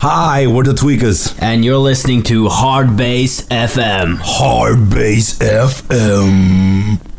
Hi, we're the Tweakers. And you're listening to Hard Bass FM. Hard Bass FM.